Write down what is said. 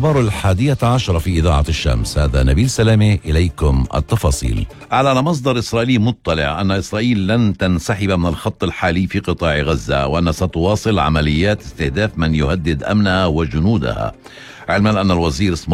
الأخبار 11 في إذاعة الشمس. هذا نبيل سلامة، إليكم التفاصيل. أعلن مصدر إسرائيلي مطلع أن إسرائيل لن تنسحب من الخط الحالي في قطاع غزة، وأن ستواصل عمليات استهداف من يهدد أمنها وجنودها، علما أن الوزير